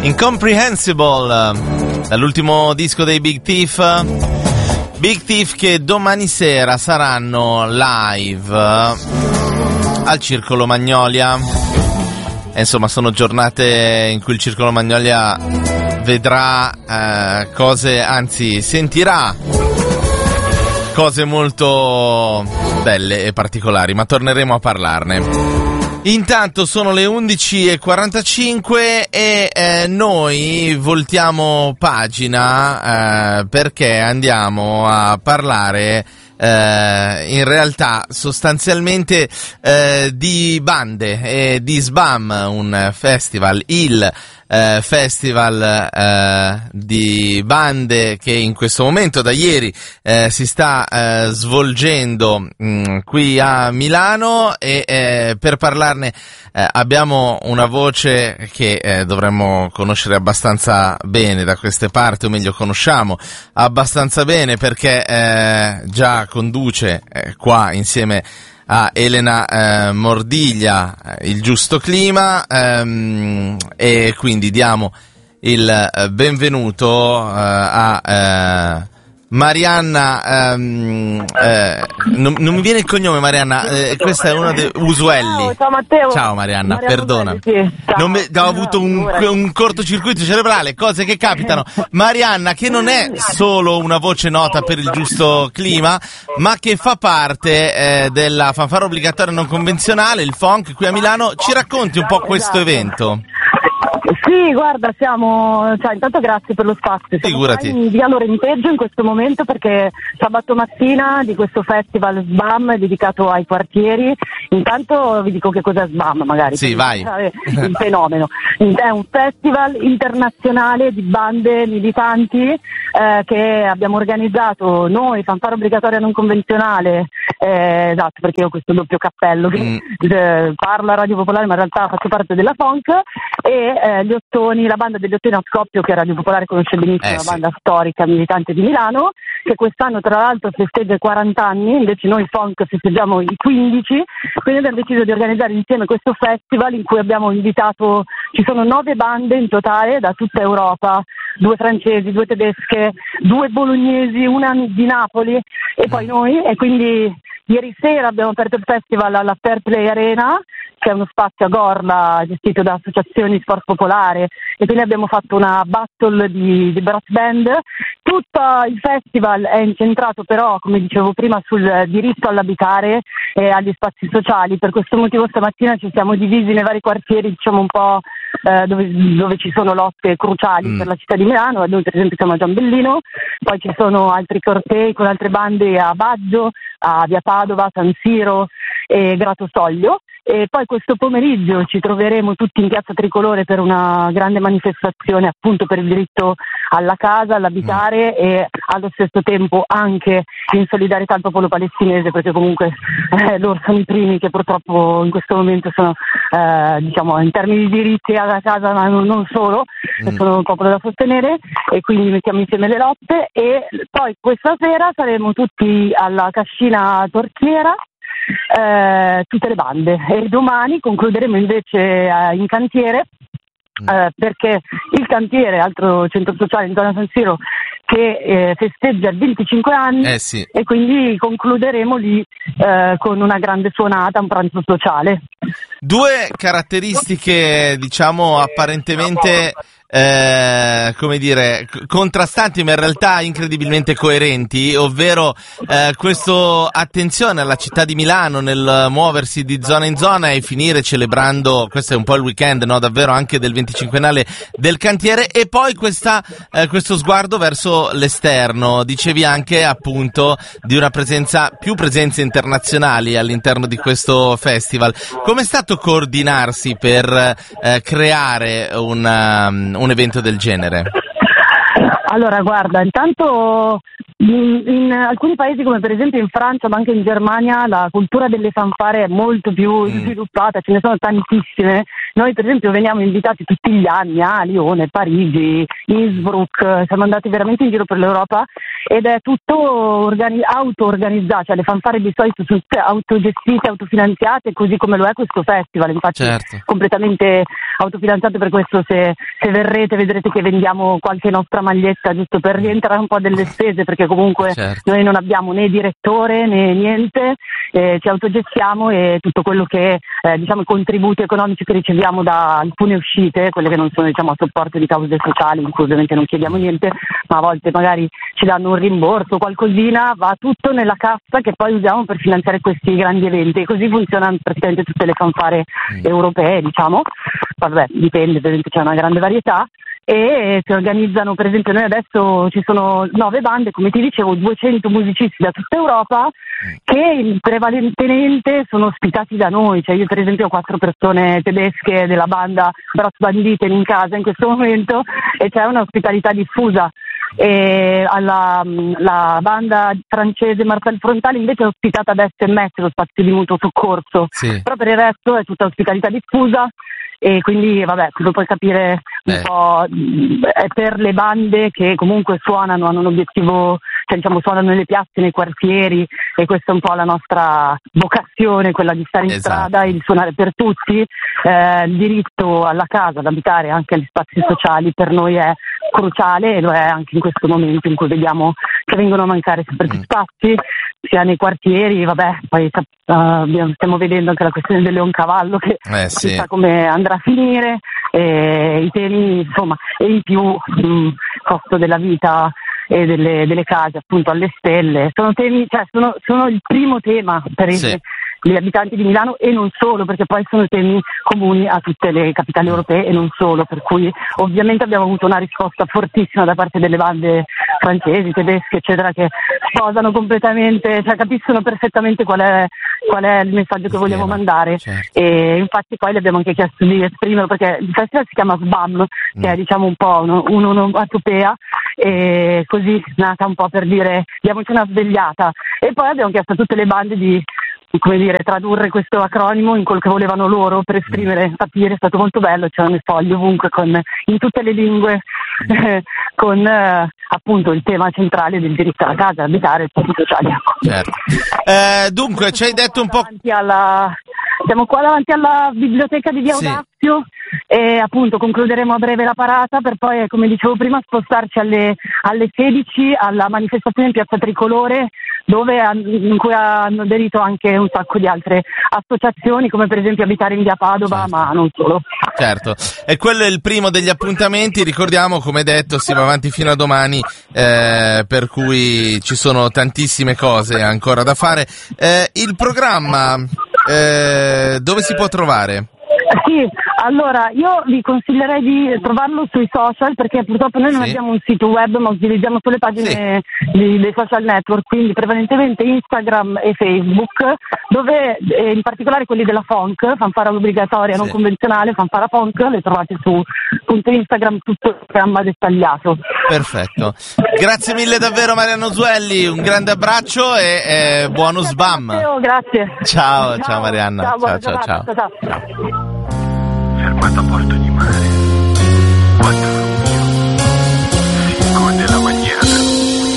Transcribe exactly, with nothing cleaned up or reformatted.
Incomprehensible, dall'ultimo disco dei Big Thief. Big Thief che domani sera saranno live al Circolo Magnolia. E insomma, sono giornate in cui il Circolo Magnolia vedrà eh, cose, anzi sentirà cose molto belle e particolari, ma torneremo a parlarne. Intanto sono le undici e quarantacinque e eh, noi voltiamo pagina eh, perché andiamo a parlare eh, in realtà sostanzialmente eh, di bande e di SBAM, un festival, il eh, festival eh, di bande che in questo momento da ieri eh, si sta eh, svolgendo mh, qui a Milano e eh, per parlarne eh, abbiamo una voce che eh, dovremmo conoscere abbastanza bene da queste parti, o meglio conosciamo abbastanza bene perché eh, già conduce eh, qua insieme a Elena eh, Mordiglia il Giusto Clima ehm, e quindi diamo il eh, benvenuto eh, a eh, Marianna, ehm, eh, non, non mi viene il cognome Marianna, eh, questa è una dei Usuelli. Ciao, ciao Matteo. Ciao Marianna, Marianna perdona. Usuelli, sì. Ciao. Non me, ho avuto un, un cortocircuito cerebrale, cose che capitano. Marianna, che non è solo una voce nota per il Giusto Clima, ma che fa parte eh, della fanfara obbligatoria non convenzionale, il funk qui a Milano. Ci racconti un po' questo esatto. evento? Sì, guarda, siamo, cioè intanto grazie per lo spazio. Siamo Figurati. in via Lorenteggio in questo momento perché sabato mattina di questo festival SBAM dedicato ai quartieri. Intanto vi dico che cos'è SBAM magari. Sì, vai. Il fenomeno. È un festival internazionale di bande militanti eh, che abbiamo organizzato noi, fanfara obbligatoria non convenzionale, eh, esatto, perché io ho questo doppio cappello che Mm. eh, parlo a Radio Popolare ma in realtà faccio parte della funk, e eh, gli Ottoni, la banda degli Ottoni a Scoppio, che Radio Popolare conosce benissimo, Eh, una sì. banda storica militante di Milano, che quest'anno tra l'altro festeggia i quaranta anni, invece noi funk festeggiamo i quindici, quindi abbiamo deciso di organizzare insieme questo festival in cui abbiamo invitato, ci sono nove bande in totale da tutta Europa, due francesi, due tedesche, due bolognesi, una di Napoli e poi noi, e quindi ieri sera abbiamo aperto il festival alla Fair Play Arena, che è uno spazio a Gorla gestito da associazioni sport popolare, e quindi abbiamo fatto una battle di, di brass band. Tutto il festival è incentrato però, come dicevo prima, sul diritto all'abitare e agli spazi sociali. Per questo motivo stamattina ci siamo divisi nei vari quartieri, diciamo un po' eh, dove, dove ci sono lotte cruciali Mm. per la città di Milano. Noi per esempio siamo a Giambellino, poi ci sono altri cortei con altre bande a Baggio, a Via Padova, San Siro e Gratosoglio. E poi questo pomeriggio ci troveremo tutti in Piazza Tricolore per una grande manifestazione appunto per il diritto alla casa, all'abitare mm. e allo stesso tempo anche in solidarietà al popolo palestinese, perché comunque eh, loro sono i primi che purtroppo in questo momento sono eh, diciamo in termini di diritti alla casa, ma non, non solo, mm. sono un popolo da sostenere, e quindi mettiamo insieme le lotte. E poi questa sera saremo tutti alla Cascina Torchiera, Eh, tutte le bande, e domani concluderemo invece eh, in cantiere eh, perché il cantiere, altro centro sociale in zona San Siro, che eh, festeggia venticinque anni, Eh sì. e quindi concluderemo lì eh, con una grande suonata, un pranzo sociale. Due caratteristiche, diciamo, apparentemente, eh, come dire, c- contrastanti, ma in realtà incredibilmente coerenti, ovvero eh, questo attenzione alla città di Milano nel muoversi di zona in zona e finire celebrando, questo è un po' il weekend, no, davvero, anche del venticinquennale del cantiere, e poi questa, eh, questo sguardo verso l'esterno. Dicevi anche, appunto, di una presenza, più presenze internazionali all'interno di questo festival. Come è stato coordinarsi per eh, creare un, um, un evento del genere? Allora, guarda, intanto in, in alcuni paesi come per esempio in Francia, ma anche in Germania, la cultura delle fanfare è molto più Mm. sviluppata, ce ne sono tantissime noi per esempio veniamo invitati tutti gli anni a Lione, Parigi, Innsbruck, siamo andati veramente in giro per l'Europa ed è tutto organi- auto-organizzato, cioè le fanfare di solito sono tutte autogestite, autofinanziate, così come lo è questo festival, infatti certo. completamente autofinanziato, per questo se, se verrete vedrete che vendiamo qualche nostra maglietta giusto per rientrare un po' delle spese, perché comunque certo. noi non abbiamo né direttore né niente, eh, ci autogestiamo e tutto quello che eh, diciamo i contributi economici che riceviamo da alcune uscite, quelle che non sono diciamo a supporto di cause sociali, in cui ovviamente non chiediamo niente, ma a volte magari ci danno un rimborso, qualcosina, va tutto nella cassa che poi usiamo per finanziare questi grandi eventi, e così funzionano praticamente tutte le fanfare mm. europee, diciamo. Vabbè, dipende, per esempio c'è una grande varietà e si organizzano, per esempio noi adesso ci sono nove bande, come ti dicevo, duecento musicisti da tutta Europa che prevalentemente sono ospitati da noi, cioè io per esempio ho quattro persone tedesche della banda Brot Banditen in casa in questo momento e c'è un'ospitalità diffusa. E alla la banda francese Marcel Frontale invece è ospitata da S M S, lo spazio di mutuo soccorso, sì. però per il resto è tutta ospitalità diffusa e quindi vabbè, lo puoi capire un eh. po', è per le bande che comunque suonano, hanno un obiettivo, cioè diciamo suonano nelle piazze, nei quartieri, e questa è un po' la nostra vocazione, quella di stare in esatto. strada e di suonare per tutti. Eh, il diritto alla casa, ad abitare, anche agli spazi sociali per noi è cruciale e lo è anche in questo momento in cui vediamo che vengono a mancare sempre più spazi, sia nei quartieri, vabbè, poi uh, stiamo vedendo anche la questione del Leoncavallo che eh, sì. chissà come andrà a finire, e i temi, insomma, e in più il costo della vita e delle, delle case appunto alle stelle, sono temi, cioè sono, sono il primo tema per i, sì. gli abitanti di Milano e non solo, perché poi sono temi comuni a tutte le capitali europee e non solo, per cui ovviamente abbiamo avuto una risposta fortissima da parte delle bande francesi, tedesche eccetera, che sposano completamente, cioè capiscono perfettamente qual è, qual è il messaggio che vogliamo mandare, certo. E infatti poi le abbiamo anche chiesto di esprimerlo, perché il festival si chiama S B A M, che mm. è diciamo un po' un'onomatopea, e così nata un po' per dire diamoci una svegliata, e poi abbiamo chiesto a tutte le bande di come dire, tradurre questo acronimo in quello che volevano loro per esprimere, capire, è stato molto bello, c'erano i fogli ovunque con, in tutte le lingue eh, con eh, appunto il tema centrale del diritto alla casa, abitare, i spazi sociali. Certo. Eh, dunque ci hai detto un po'... Alla, siamo qua davanti alla biblioteca di Via Audazio, sì. E appunto concluderemo a breve la parata per poi, come dicevo prima, spostarci alle, alle sedici alla manifestazione in Piazza Tricolore, dove in cui hanno aderito anche un sacco di altre associazioni, come per esempio Abitare in Via Padova, certo. Ma non solo. Certo, e quello è il primo degli appuntamenti, ricordiamo, come detto, si va avanti fino a domani, eh, per cui ci sono tantissime cose ancora da fare. Eh, il programma, eh, dove si può trovare? Sì, allora io vi consiglierei di trovarlo sui social, perché purtroppo noi non sì. abbiamo un sito web, ma utilizziamo solo le pagine sì. di, dei social network, quindi prevalentemente Instagram e Facebook, dove eh, in particolare quelli della Funk, fanfara obbligatoria, sì. non convenzionale, fanfara Funk, le trovate su punto Instagram, tutto il programma dettagliato. Perfetto, grazie mille davvero Marianna Usuelli, un grande abbraccio e eh, buono S B A M. Matteo, grazie. Ciao, ciao, ciao Marianna. Ciao, ciao, ciao, ciao, ciao. ciao. ciao. Fermato a Porto di Mare, quattro